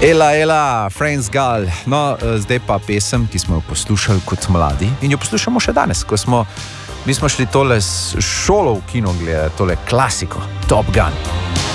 Ela, Franz Gall. No, zdaj pa pesem, ki smo jo poslušali kot mladi in jo poslušamo še danes, ko mi smo šli tole s šolo v kino gledati, tole klasiko, Top Gun.